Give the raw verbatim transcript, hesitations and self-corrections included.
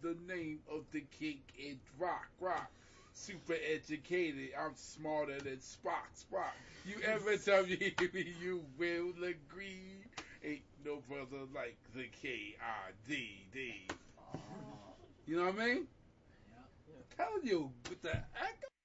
the name of the cake. It's rock, rock. Super educated. I'm smarter than Spock, Spock. You ever tell me you will agree? Ain't no brother like the K I D D. You know what I mean? Yeah. I'm telling you, with the echo.